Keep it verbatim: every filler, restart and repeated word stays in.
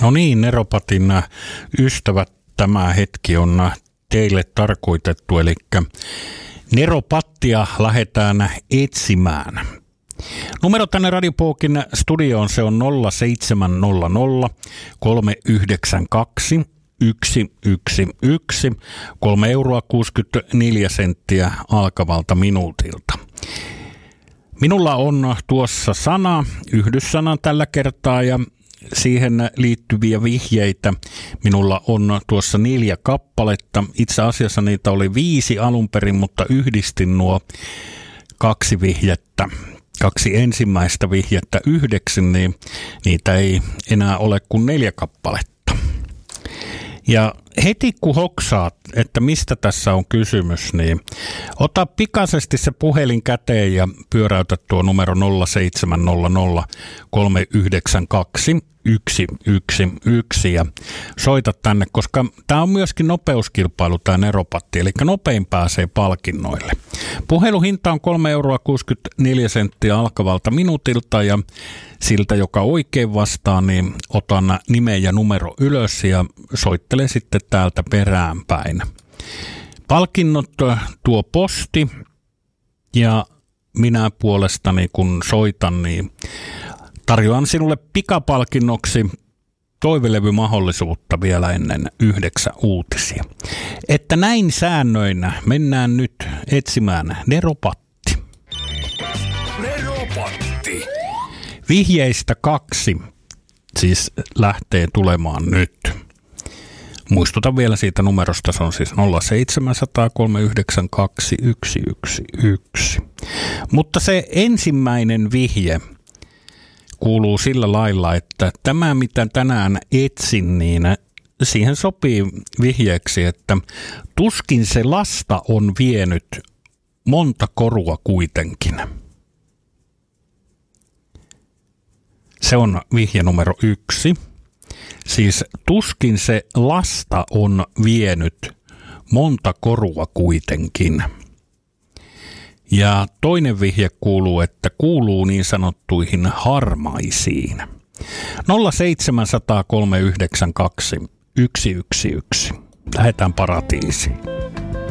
No niin, Neropatin ystävät, tämä hetki on teille tarkoitettu, eli Neropattia lähdetään etsimään. Numero tänne Radiopokin studioon, se on nolla seitsemän nolla nolla kolme yhdeksän kaksi yksi yksi yksi, kolme euroa kuusikymmentäneljä senttiä alkavalta minuutilta. Minulla on tuossa sana, yhdyssana tällä kertaa, ja siihen liittyviä vihjeitä minulla on tuossa neljä kappaletta. Itse asiassa niitä oli viisi alun perin, mutta yhdistin nuo kaksi vihjettä. Kaksi ensimmäistä vihjettä yhdeksi, niin niitä ei enää ole kuin neljä kappaletta. Ja heti kun hoksaat, että mistä tässä on kysymys, niin ota pikaisesti se puhelin käteen ja pyöräytä tuo numero nolla seitsemän nolla nolla kolme yhdeksän kaksi yksi yksi yksi ja soita tänne, koska tämä on myöskin nopeuskilpailu, tämä Neropatti, eli nopein pääsee palkinnoille. Puheluhinta on kolme euroa kuusikymmentäneljä senttiä alkavalta minuutilta, ja siltä, joka oikein vastaa, niin otan nimen ja numero ylös ja soittele sitten täältä peräänpäin. Palkinnot tuo posti, ja minä puolestani kun soitan, niin tarjoan sinulle pikapalkinnoksi toivelevymahdollisuutta vielä ennen yhdeksän uutisia. Että näin säännöinä mennään nyt etsimään Neropatti. Neropatti. Vihjeistä kaksi siis lähtee tulemaan nyt. Muistutan vielä siitä numerosta, se on siis nolla seitsemän nolla nolla kolme yhdeksän kaksi yksi yksi yksi. Mutta se ensimmäinen vihje kuuluu sillä lailla, että tämä mitä tänään etsin, niin siihen sopii vihjeeksi, että tuskin se lasta on vienyt monta korua kuitenkin. Se on vihje numero yksi. Siis tuskin se lasta on vienyt monta korua kuitenkin. Ja toinen vihje kuuluu, että kuuluu niin sanottuihin harmaisiin. nolla seitsemän nolla nolla kolme yhdeksän kaksi yksi yksi yksi. Lähdetään paratiisiin.